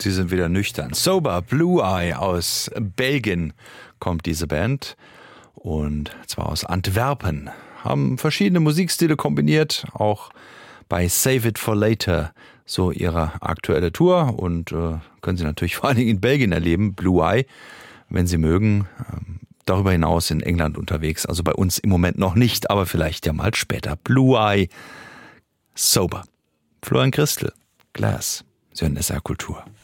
sie sind wieder nüchtern. Sober, Blue Eye aus Belgien kommt diese Band. Und zwar aus Antwerpen. Haben verschiedene Musikstile kombiniert, auch bei Save It for Later, so ihre aktuelle Tour. Und können Sie natürlich vor allen Dingen in Belgien erleben, Blue Eye, wenn Sie mögen. Darüber hinaus in England unterwegs, also bei uns im Moment noch nicht, aber vielleicht ja mal später. Blue Eye, Sober. Florian Christel, Glass, Sie hören SR Kultur.